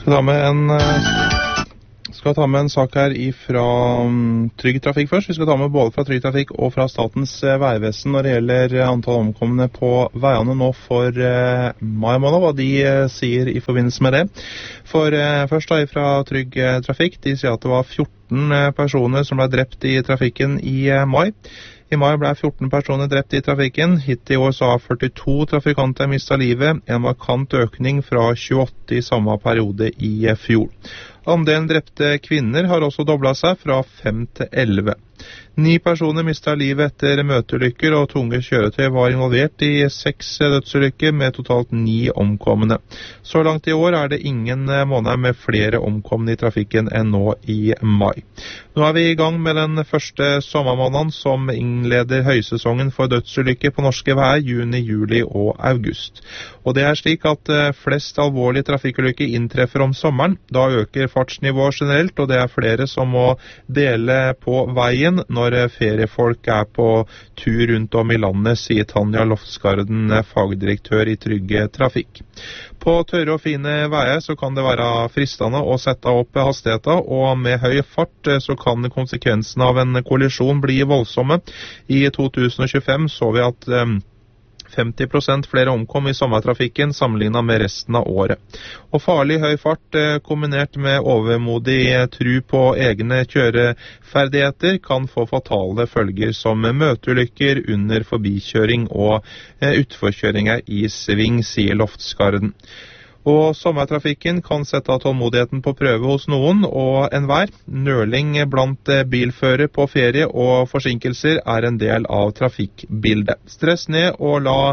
Skal ta med en sak her fra Trygg Trafikk først. Vi skal ta med både fra Trygg Trafikk og fra Statens vegvesen når det gjelder antall omkomne på veiene nå for mai måned, hva de sier i forbindelse med det. For først da fra Trygg Trafikk, de sier at det var 14 personer som ble drept i trafikken i mai. I mai ble 14 personer drept i trafikken. Hittil i år så har 42 trafikanter mistet livet, en markant økning fra 28 i samme periode i fjor. Andelen drepte kvinner har også doblet seg fra 5 til 11. 9 personer mistet livet etter møteulykker, og tunge kjøretøy var involvert i 6 dødsulykker med totalt 9 omkomne. Så langt i år er det ingen måneder med flere omkomne i trafikken enn nå i mai. Nå er vi i gang med den første sommermåneden som innleder høysesongen for dødsulykker på norske veier juni, juli og august. Og det er slik at flest alvorlige trafikkulykker inntreffer om sommeren. Da øker fartsnivået generelt, og det er flere som må dele på veien når feriefolk er på tur rundt om i landet, sier Tanja Loftsgarden, fagdirektør i Trygge Trafikk. På tørre og fine veier så kan det være fristende å sette opp hastigheten, og med høy fart så kan konsekvensen av en kollisjon bli voldsomme. I 2025 så vi at 50% flere omkom i sommertrafikken sammenlignet med resten av året. Og farlig høy fart kombinert med overmodig tro på egne kjøreferdigheter kan få fatale følger som møteulykker under forbikjøring og utforkjøringer i sving, sier Loftsgarden. Og sommertrafikken kan sette tålmodigheten på prøve hos noen og enhver. Nøling blant bilførere på ferie og forsinkelser er en del av trafikkbildet. Stress ned og la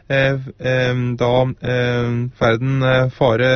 ferden fare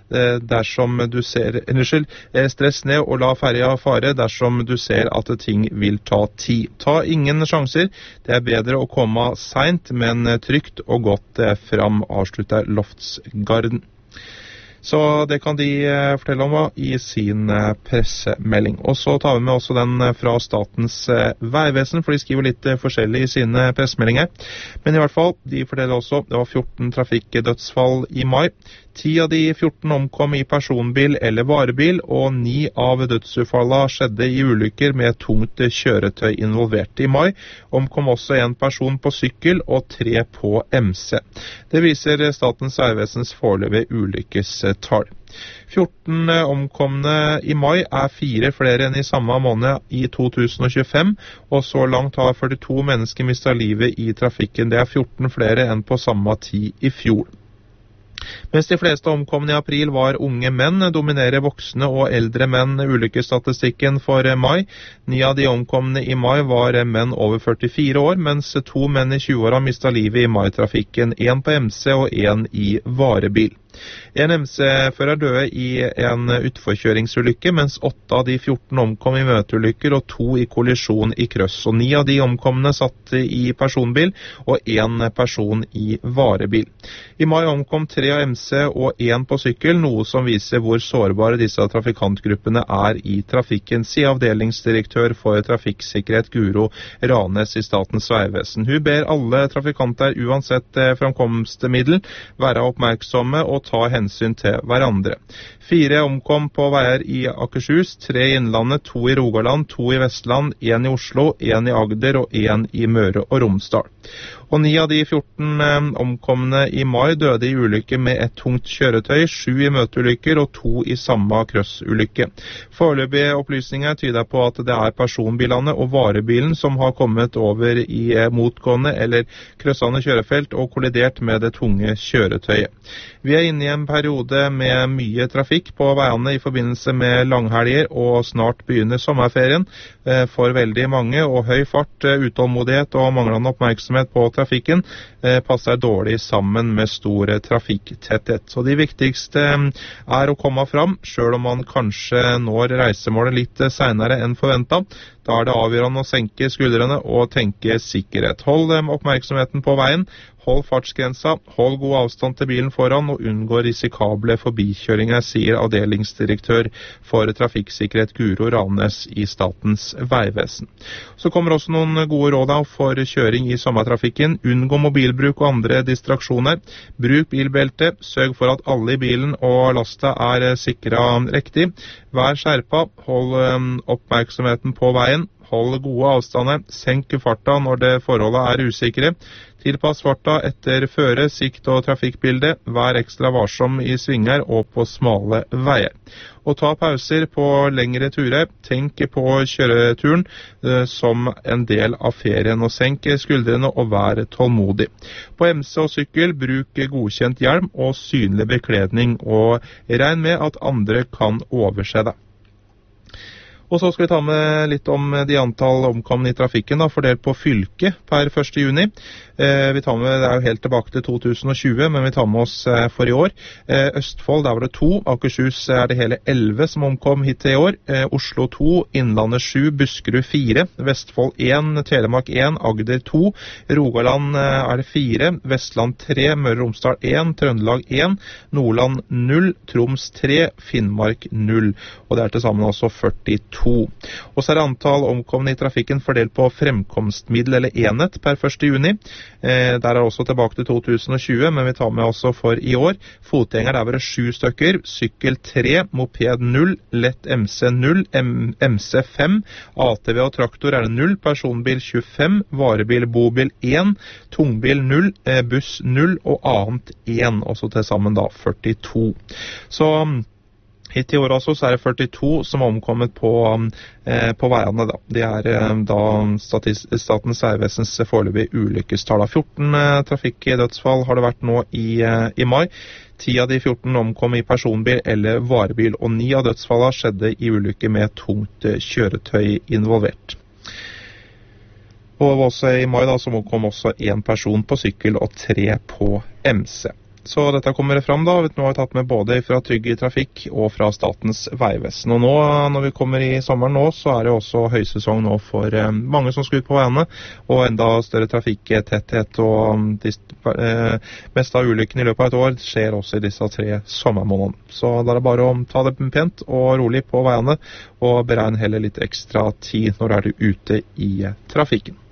dersom du ser stress ned og la ferja fare dersom du ser at ting vil ta tid. Ta ingen sjanser. Det er bedre å komme sent, men trygt og godt fram, avslutter Loftsgarden. Så det kan de fortelle om i sin pressemelding. Og så tar vi med også den fra Statens vegvesen, for de skriver litt forskjellig i sine pressemeldinger. Men i hvert fall, de forteller også det var 14 trafikkdødsfall i mai. 10 av de 14 omkom i personbil eller varebil, og 9 av dødsfallene skjedde i ulykker med tungt kjøretøy involvert. I mai omkom også en person på sykkel og 3 på MC. Det viser Statens vegvesens foreløpige ulykkestall. 14 omkomne i mai er 4 flere enn i samme måned i 2025, og så langt har 42 mennesker mistet livet i trafikken. Det er 14 flere enn på samme tid i fjor. Mens de fleste omkomne i april var unge menn, dominerer voksne og eldre menn ulykkesstatistikken for mai. 9 av de omkomne i mai var menn over 44 år, mens 2 menn i 20-åra mistet livet i mai-trafikken, 1 på MC og 1 i varebil. En MC-fører døde i en utforkjøringsulykke, mens 8 av de 14 omkom i møteulykker og 2 i kollisjon i krøss. Og 9 av de omkomne satt i personbil og 1 person i varebil. I mai omkom 3 av MC og 1 på sykkel, noe som viser hvor sårbare disse trafikantgruppene er i trafikken, sier avdelingsdirektør for trafikksikkerhet Guro Ranes i Statens vegvesen. Hun ber alle trafikanter uansett framkomstmiddel være oppmerksomme og ta hensyn til hverandre. 4 omkom på veier i Akershus, 3 i Innlandet, 2 i Rogaland, 2 i Vestland, 1 i Oslo, 1 i Agder og 1 i Møre og Romsdal. Og 9 av de 14 omkomne i mai døde i ulykke med et tungt kjøretøy, 7 i møteulykker og 2 i samme krøssulykke. Foreløpige opplysninger tyder på at det er personbilene og varebilen som har kommet over i motgående eller krøssende kjørefelt og kollidert med det tunge kjøretøyet. Vi er inne i en periode med mye trafikk på veiene i forbindelse med langhelger, og snart begynner sommerferien for veldig mange, og høy fart, utålmodighet og manglende oppmerksomhet på trafikken passer dårlig sammen med stor trafikktetthet. Så det viktigste er å komme fram, selv om man kanskje når reisemålet litt senere enn forventet. Da det avgjørende å senke skuldrene og tenke sikkerhet. Hold oppmerksomheten på veien. Hold fartsgrensa, hold god avstand til bilen foran og unngå risikable forbikjøringer, sier avdelingsdirektør for trafikksikkerhet Guro Ranes i Statens vegvesen. Så kommer også noen gode råd for kjøring i sommertrafikken. Unngå mobilbruk og andre distraksjoner. Bruk bilbelte. Sørg for at alle i bilen og lasta sikret riktig. Vær skjerpa. Hold oppmerksomheten på veien. Hold gode avstander. Senk farta når forholdet usikre. Tilpass farta etter føre, sikt og trafikkbilde. Vær ekstra varsom i svinger og på smale veier. Og ta pauser på lengre turer. Tenk på kjøreturen som en del av ferien, og senk skuldrene og vær tålmodig. På MC og sykkel, bruk godkjent hjelm og synlig bekledning, og regn med at andre kan overse deg. Og så skal vi ta med litt om de antall omkomne i trafikken, fordelt på fylke per 1. juni. Vi tar med, det jo helt tilbake til 2020, men vi tar med oss for i år. Østfold, der var det 2. Akershus det hele 11 som omkom hit til i år. Oslo 2, Innlandet 7, Buskerud 4, Vestfold 1, Telemark 1, Agder 2, Rogaland det 4, Vestland 3, Møre og Romsdal 1, Trøndelag 1, Nordland 0, Troms 3, Finnmark 0. Og det til sammen altså 42. Og så det antall omkomne i trafikken fordelt på fremkomstmiddel eller enhet per 1. juni. Der også tilbake til 2020, men vi tar med også for i år. Fotgjenger der var det 7 stykker, sykkel 3, moped 0, lett MC 0, MC 5, ATV og traktor det 0, personbil 25, varebil, bobil 1, tungbil 0, buss 0 og annet 1, også til sammen da 42. Så hit i år altså, så det 42 som omkommet på veiene da. Det da Statens vegvesens foreløpig ulykkestall. 14 trafikkdødsfall har det vært nå i mai. 10 av de 14 omkom i personbil eller varebil, og 9 av dødsfallene skjedde i ulykker med tungt kjøretøy involvert. Og også i mai da, så omkom også 1 person på sykkel og 3 på MC. Så dette kommer fram da, nå har vi tatt med både fra Trygg Trafikk og fra Statens vegvesen. Og nå, når vi kommer i sommeren nå, så det også høysesong nå for mange som skal ut på veiene, og enda større trafikktetthet, og mest av ulykken i løpet av et år skjer også i disse 3 sommermånedene. Så da det bare å ta det pent og rolig på veiene, og beregne heller litt ekstra tid når du ute i trafikken.